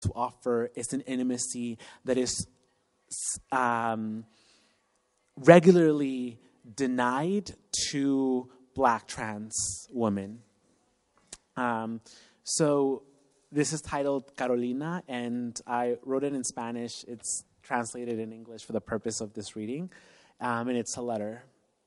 to offer is an intimacy that is regularly denied to Black trans women. So this is titled Carolina, and I wrote it in Spanish. It's translated in English for the purpose of this reading, and it's a letter.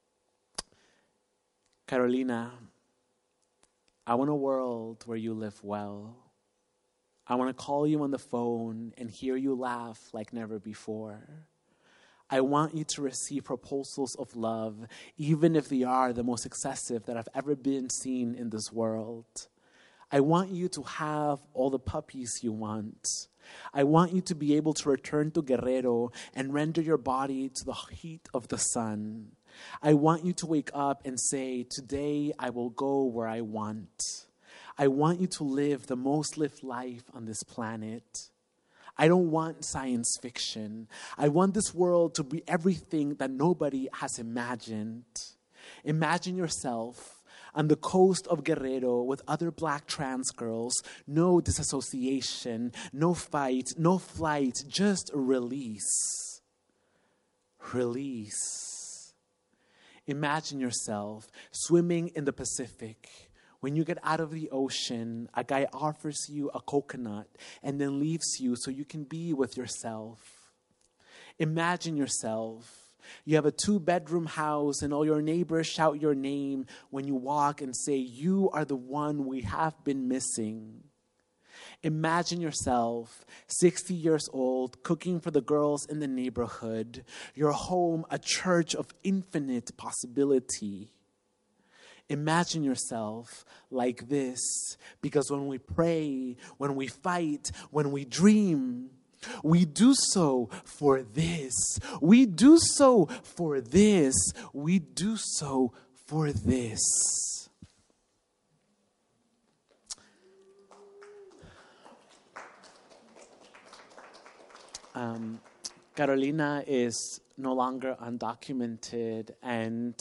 Carolina, I want a world where you live well. I want to call you on the phone and hear you laugh like never before. I want you to receive proposals of love, even if they are the most excessive that have ever been seen in this world. I want you to have all the puppies you want. I want you to be able to return to Guerrero and render your body to the heat of the sun. I want you to wake up and say, today I will go where I want. I want you to live the most lived life on this planet. I don't want science fiction. I want this world to be everything that nobody has imagined. Imagine yourself on the coast of Guerrero with other Black trans girls. No disassociation, no fight, no flight, just release. Release. Imagine yourself swimming in the Pacific. When you get out of the ocean, a guy offers you a coconut and then leaves you so you can be with yourself. Imagine yourself. You have a 2-bedroom house and all your neighbors shout your name when you walk and say, you are the one we have been missing. Imagine yourself, 60 years old, cooking for the girls in the neighborhood. Your home, a church of infinite possibility. Imagine yourself like this, because when we pray, when we fight, when we dream, we do so for this. We do so for this. We do so for this. Carolina is no longer undocumented, and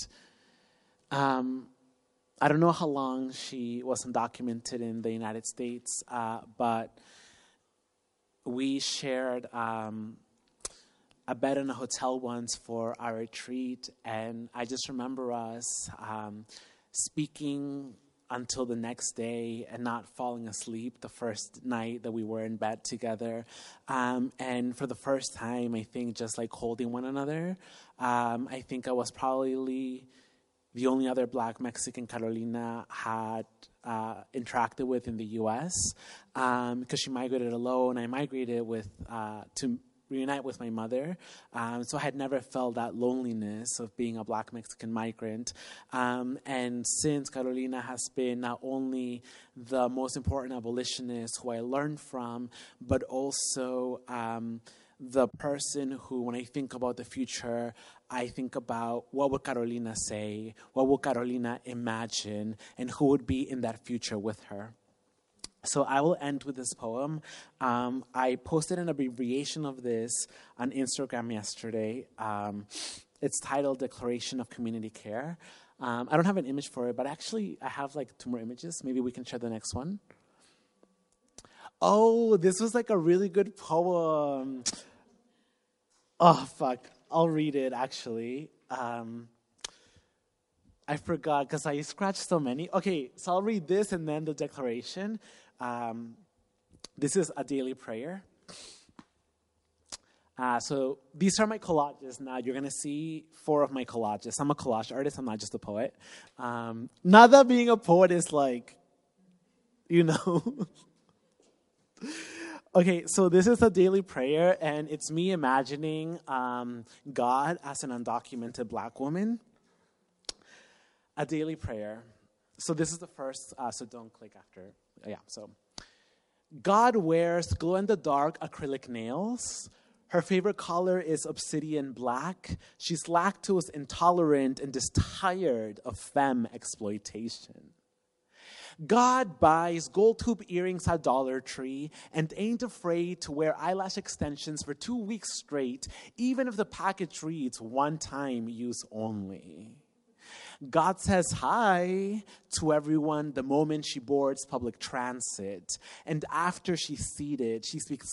I don't know how long she was undocumented in the United States, but we shared a bed in a hotel once for our retreat, and I just remember us speaking until the next day and not falling asleep the first night that we were in bed together. And for the first time, I think just like holding one another, I think I was probably the only other Black Mexican Carolina had interacted with in the U.S. Because she migrated alone. I migrated to reunite with my mother. So I had never felt that loneliness of being a Black Mexican migrant. And since Carolina has been not only the most important abolitionist who I learned from, but also the person who, when I think about the future, I think about what would Carolina say, what would Carolina imagine, and who would be in that future with her. So I will end with this poem. I posted an abbreviation of this on Instagram yesterday. It's titled Declaration of Community Care. I don't have an image for it, but actually I have like 2 more images. Maybe we can share the next one. Oh, this was like a really good poem. Oh, fuck. I'll read it, actually. I forgot because I scratched so many. Okay, so I'll read this and then the declaration. This is a daily prayer. So these are my collages now. You're going to see 4 of my collages. I'm a collage artist. I'm not just a poet. Not that being a poet is like, you know. Okay, so this is a daily prayer, and it's me imagining God as an undocumented Black woman. A daily prayer. So this is the first, so don't click after. Yeah, so. God wears glow-in-the-dark acrylic nails. Her favorite color is obsidian black. She's lactose intolerant and just tired of femme exploitation. God buys gold hoop earrings at Dollar Tree and ain't afraid to wear eyelash extensions for 2 weeks straight, even if the package reads 1-time use only. God says hi to everyone the moment she boards public transit. And after she's seated, she speaks